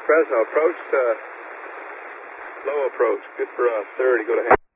Fresno approach to low approach. Good for 30. Go to hand.